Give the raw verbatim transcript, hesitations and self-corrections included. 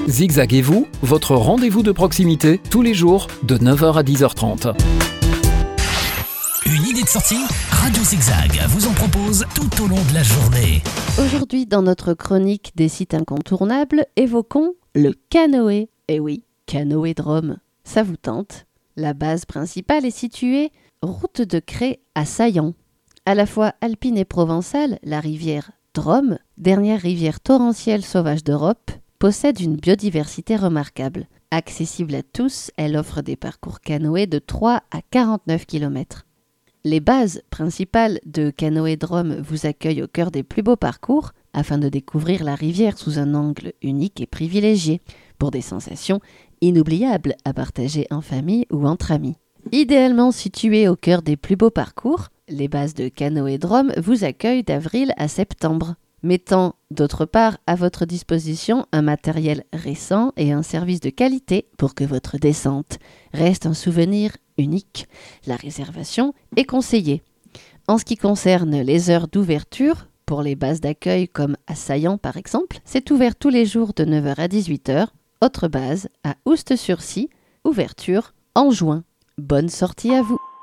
Zigzag et vous, votre rendez-vous de proximité, tous les jours, de neuf heures à dix heures trente. Une idée de sortie ? Radio Zigzag vous en propose tout au long de la journée. Aujourd'hui, dans notre chronique des sites incontournables, évoquons le canoë. Eh oui, canoë-drome. Ça vous tente ? La base principale est située route de Cré à Saillant. À la fois alpine et provençale, la rivière Drôme, dernière rivière torrentielle sauvage d'Europe, possède une biodiversité remarquable. Accessible à tous, elle offre des parcours canoë de trois à quarante-neuf kilomètres. Les bases principales de Canoë-Drôme vous accueillent au cœur des plus beaux parcours afin de découvrir la rivière sous un angle unique et privilégié, pour des sensations inoubliables à partager en famille ou entre amis. Idéalement situées au cœur des plus beaux parcours, les bases de Canoë-Drôme vous accueillent d'avril à septembre, mettant d'autre part à votre disposition un matériel récent et un service de qualité pour que votre descente reste un souvenir unique. La réservation est conseillée. En ce qui concerne les heures d'ouverture, pour les bases d'accueil comme à Saillant par exemple, c'est ouvert tous les jours de neuf heures à dix-huit heures. Autre base à Oust-sur-Scie, ouverture en juin. Bonne sortie à vous!